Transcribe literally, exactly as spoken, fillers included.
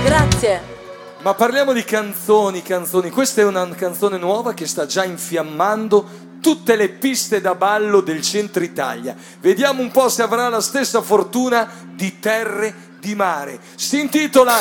Grazie. Ma parliamo di canzoni, canzoni. Questa è una canzone nuova che sta già infiammando tutte le piste da ballo del centro Italia. Vediamo un po' se avrà la stessa fortuna di Terre di Mare. Si intitola